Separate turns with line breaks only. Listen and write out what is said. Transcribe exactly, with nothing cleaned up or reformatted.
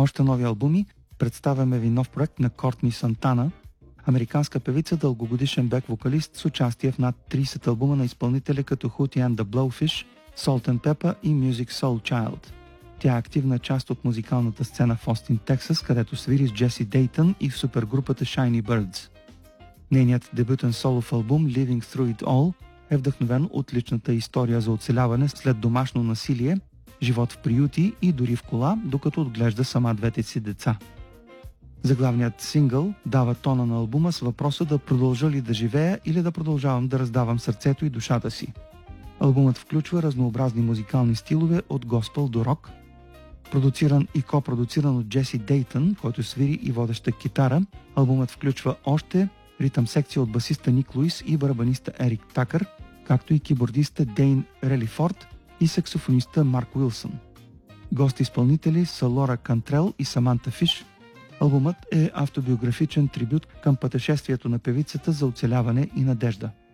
още нови албуми, представяме ви нов проект на Кортни Сантана, американска певица, дългогодишен бек-вокалист с участие в над трийсет албума на изпълнители като Hootie and the Blowfish, Salt and Pepper и Musiq Soulchild. Тя е активна част от музикалната сцена в Остин, Тексас, където свири с Джеси Дейтън и в супергрупата Shiny Birds. Нейният дебютен солов албум Living Through It All е вдъхновен от личната история за оцеляване след домашно насилие, живот в приюти и дори в кола, докато отглежда сама двете си деца. Заглавният сингъл дава тона на албума с въпроса да продължа ли да живея или да продължавам да раздавам сърцето и душата си. Албумът включва разнообразни музикални стилове от госпел до рок, продуциран и копродуциран от Джеси Дейтън, който свири и водеща китара. Албумът включва още ритъм секция от басиста Ник Луис и барабаниста Ерик Такър, както и кибордиста Дейн Релифорд и саксофониста Марк Уилсън. Гости изпълнители са Лора Кантрел и Саманта Фиш. Албумът е автобиографичен трибют към пътешествието на певицата за оцеляване и надежда.